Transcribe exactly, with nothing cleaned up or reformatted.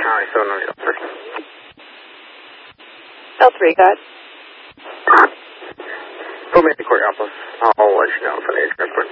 County, so no L three. L three, got. Put me at the courthouse. I'll let you know if I need a transport.